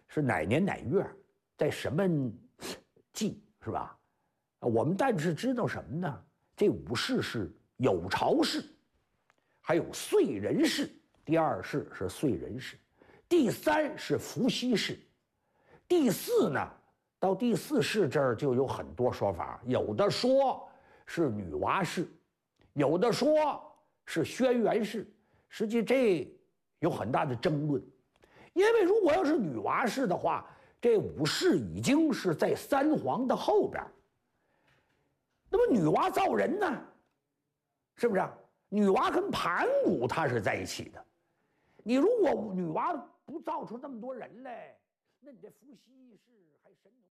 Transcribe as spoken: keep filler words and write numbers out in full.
是哪年哪月，在什么季，是吧？我们但是知道什么呢？这五世是有巢氏，还有燧人氏。第二世是燧人氏，第三是伏羲氏，第四呢，到第四世这儿就有很多说法，有的说是女娲氏，有的说是轩辕氏。实际这有很大的争论，因为如果要是女娲氏的话，这五世已经是在三皇的后边。那么女娲造人呢？是不是啊？女娲跟盘古她是在一起的。你如果女娲不造出那么多人来，那你这伏羲氏还神农。